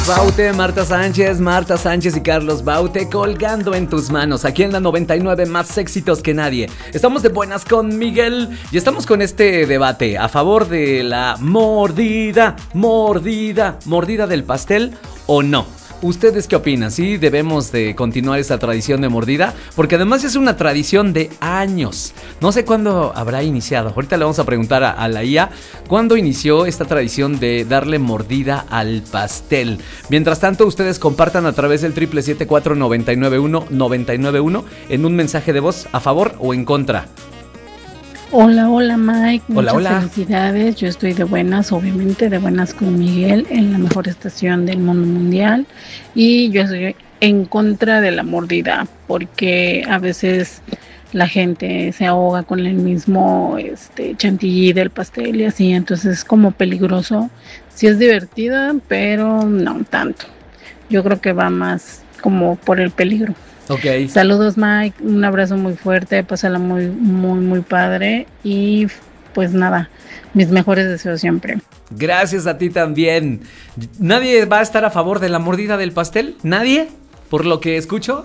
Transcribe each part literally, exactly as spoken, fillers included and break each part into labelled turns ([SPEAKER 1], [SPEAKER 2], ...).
[SPEAKER 1] Baute, Marta Sánchez, Marta Sánchez y Carlos Baute colgando en tus manos, aquí en la noventa y nueve, más éxitos que nadie. Estamos de buenas con Miguel y estamos con este debate a favor de la mordida, mordida, mordida del pastel o no. ¿Ustedes qué opinan? ¿Sí debemos de continuar esta tradición de mordida? Porque además es una tradición de años. No sé cuándo habrá iniciado. Ahorita le vamos a preguntar a, a la I A cuándo inició esta tradición de darle mordida al pastel. Mientras tanto, ustedes compartan a través del triple siete cuatro nueve nueve uno nueve nueve uno en un mensaje de voz a favor o en contra.
[SPEAKER 2] Hola, hola Mike,
[SPEAKER 1] hola,
[SPEAKER 2] muchas
[SPEAKER 1] hola.
[SPEAKER 2] felicidades, yo estoy de buenas, obviamente de buenas con Miguel en la mejor estación del mundo mundial y yo estoy en contra de la mordida porque a veces la gente se ahoga con el mismo este, chantilly del pastel y así, entonces es como peligroso, sí es divertida pero no tanto, yo creo que va más como por el peligro.
[SPEAKER 1] Okay.
[SPEAKER 2] Saludos Mike, un abrazo muy fuerte, pásala muy, muy, muy padre y pues nada, mis mejores deseos siempre.
[SPEAKER 1] Gracias a ti también. ¿Nadie va a estar a favor de la mordida del pastel? ¿Nadie? Por lo que escucho.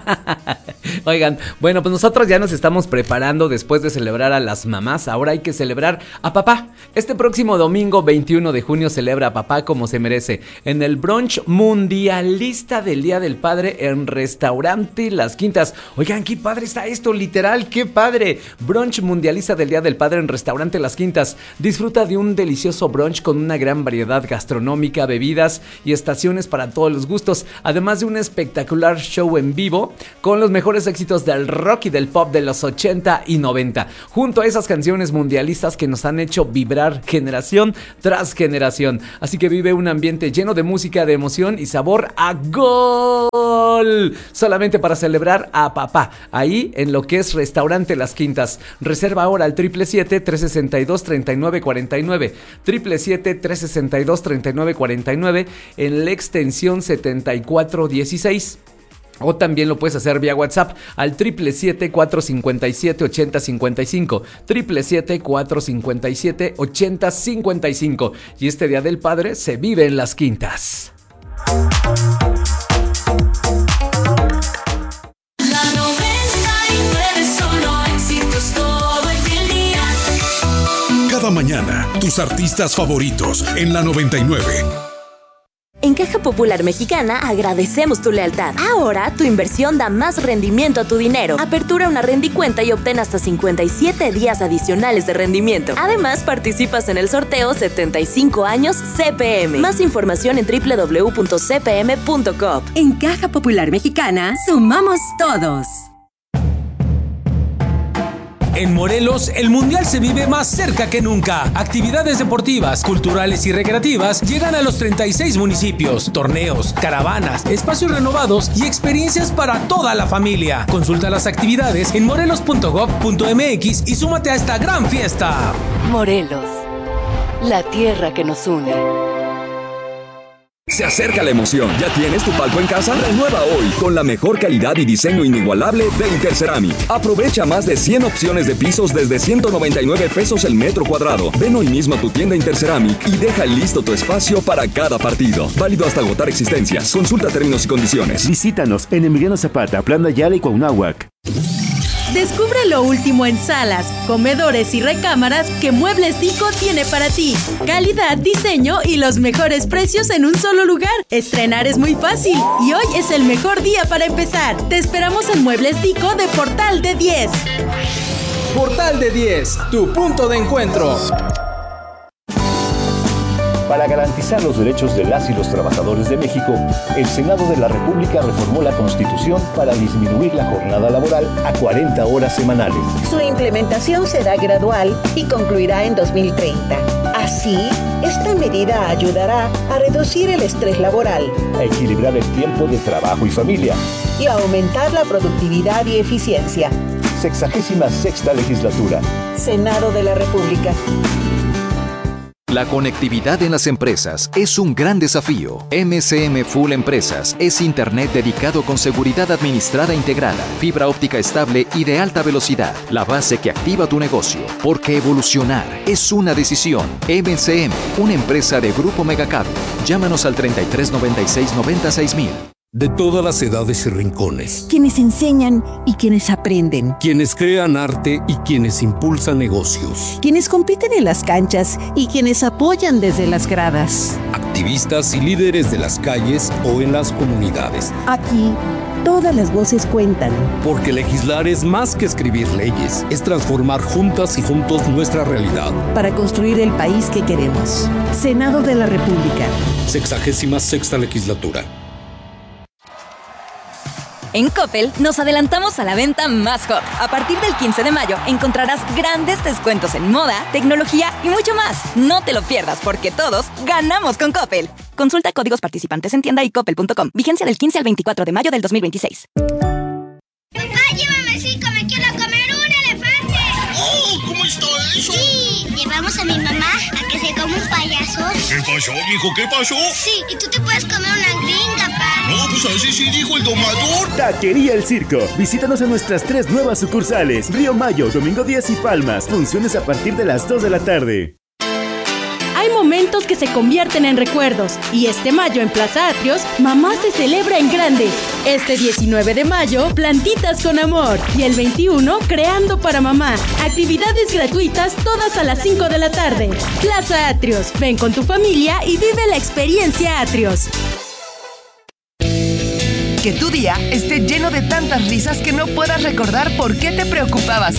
[SPEAKER 1] Oigan, bueno, pues nosotros ya nos estamos preparando después de celebrar a las mamás. Ahora hay que celebrar a papá. Este próximo domingo veintiuno de junio celebra a papá como se merece en el brunch mundialista del Día del Padre en Restaurante Las Quintas. Oigan, qué padre está esto, literal, qué padre. Brunch mundialista del Día del Padre en Restaurante Las Quintas. Disfruta de un delicioso brunch con una gran variedad gastronómica, bebidas y estaciones para todos los gustos, además de un espectáculo espectacular show en vivo con los mejores éxitos del rock y del pop de los ochenta y noventa, junto a esas canciones mundialistas que nos han hecho vibrar generación tras generación. Así que vive un ambiente lleno de música, de emoción y sabor a gol, solamente para celebrar a papá, ahí en lo que es Restaurante Las Quintas. Reserva ahora al triple siete, tres sesenta y dos, treinta y nueve cuarenta y nueve, triple siete, tres sesenta y dos, treinta y nueve cuarenta y nueve en la extensión setenta y cuatro dieciséis. O también lo puedes hacer vía WhatsApp al triple siete, cuatro cincuenta y siete, ochenta cincuenta y cinco, triple siete, cuatro cincuenta y siete, ochenta cincuenta y cinco. Y este Día del Padre se vive en Las Quintas.
[SPEAKER 3] La noventa y nueve solo éxitos todo el día.
[SPEAKER 4] Cada mañana, tus artistas favoritos en la noventa y nueve.
[SPEAKER 5] En Caja Popular Mexicana agradecemos tu lealtad. Ahora tu inversión da más rendimiento a tu dinero. Apertura una rendicuenta y obtén hasta cincuenta y siete días adicionales de rendimiento. Además, participas en el sorteo setenta y cinco años C P M. Más información en doble u doble u doble u punto c p m punto com.
[SPEAKER 6] En Caja Popular Mexicana, sumamos todos.
[SPEAKER 7] En Morelos, el Mundial se vive más cerca que nunca. Actividades deportivas, culturales y recreativas llegan a los treinta y seis municipios. Torneos, caravanas, espacios renovados y experiencias para toda la familia. Consulta las actividades en morelos punto gob punto m x y súmate a esta gran fiesta.
[SPEAKER 8] Morelos, la tierra que nos une.
[SPEAKER 9] Se acerca la emoción. ¿Ya tienes tu palco en casa? Renueva hoy con la mejor calidad y diseño inigualable de Interceramic. Aprovecha más de cien opciones de pisos desde ciento noventa y nueve pesos el metro cuadrado. Ven hoy mismo a tu tienda Interceramic y deja listo tu espacio para cada partido. Válido hasta agotar existencias. Consulta términos y condiciones.
[SPEAKER 10] Visítanos en Emiliano Zapata, Plan Ayala y Cuauhnáhuac.
[SPEAKER 11] Descubre lo último en salas, comedores y recámaras que Muebles Dico tiene para ti. Calidad, diseño y los mejores precios en un solo lugar. Estrenar es muy fácil y hoy es el mejor día para empezar. Te esperamos en Muebles Dico de Portal de diez.
[SPEAKER 7] Portal de diez, tu punto de encuentro.
[SPEAKER 10] Para garantizar los derechos de las y los trabajadores de México, el Senado de la República reformó la Constitución para disminuir la jornada laboral a cuarenta horas semanales.
[SPEAKER 12] Su implementación será gradual y concluirá en dos mil treinta. Así, esta medida ayudará a reducir el estrés laboral,
[SPEAKER 10] a equilibrar el tiempo de trabajo y familia
[SPEAKER 12] y a aumentar la productividad y eficiencia.
[SPEAKER 10] Sexagésima sexta legislatura.
[SPEAKER 12] Senado de la República.
[SPEAKER 13] La conectividad en las empresas es un gran desafío. M C M Full Empresas es Internet dedicado con seguridad administrada integrada, fibra óptica estable y de alta velocidad. La base que activa tu negocio. Porque evolucionar es una decisión. M C M, una empresa de Grupo Megacable. Llámanos al treinta y tres noventa y seis noventa y seis mil.
[SPEAKER 14] De todas las edades y rincones.
[SPEAKER 15] Quienes enseñan y quienes aprenden.
[SPEAKER 14] Quienes crean arte y quienes impulsan negocios.
[SPEAKER 15] Quienes compiten en las canchas y quienes apoyan desde las gradas.
[SPEAKER 14] Activistas y líderes de las calles o en las comunidades.
[SPEAKER 15] Aquí, todas las voces cuentan.
[SPEAKER 14] Porque legislar es más que escribir leyes. Es transformar juntas y juntos nuestra realidad.
[SPEAKER 15] Para construir el país que queremos. Senado de la República.
[SPEAKER 14] Sexagésima sexta legislatura.
[SPEAKER 16] En Coppel nos adelantamos a la venta más hot. A partir del quince de mayo encontrarás grandes descuentos en moda, tecnología y mucho más. No te lo pierdas porque todos ganamos con Coppel. Consulta códigos participantes en tienda y coppel punto com. Vigencia del quince al veinticuatro de mayo del dos mil veintiséis.
[SPEAKER 17] Papá, llévame cinco, me quiero comer un elefante.
[SPEAKER 18] ¡Oh! ¿Cómo está eso?
[SPEAKER 17] Sí, llevamos a mi mamá a que se coma un payaso.
[SPEAKER 18] ¿Qué pasó, mijo? ¿Qué pasó?
[SPEAKER 17] Sí, y tú te puedes comer una gringa, pa.
[SPEAKER 18] No, pues así sí dijo el domador.
[SPEAKER 19] Taquería El Circo. Visítanos en nuestras tres nuevas sucursales. Río Mayo, Domingo Díaz y Palmas. Funciones a partir de las dos de la tarde.
[SPEAKER 11] Hay momentos que se convierten en recuerdos y este mayo en Plaza Atrios, mamá se celebra en grande. Este diecinueve de mayo, Plantitas con Amor y el veintiuno, Creando para Mamá. Actividades gratuitas todas a las cinco de la tarde. Plaza Atrios, ven con tu familia y vive la experiencia Atrios.
[SPEAKER 20] Que tu día esté lleno de tantas risas que no puedas recordar por qué te preocupabas